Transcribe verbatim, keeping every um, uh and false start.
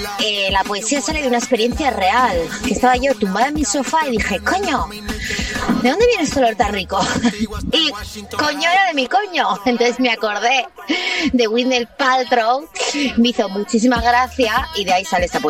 eh, la poesía sale de una experiencia real. Que estaba yo tumbada en mi sofá y dije, coño, ¿de dónde viene este olor tan rico? Y coño era de mi coño. Entonces me acordé de Gwyneth Paltrow, me hizo muchísima gracia y de ahí sale esta poesía.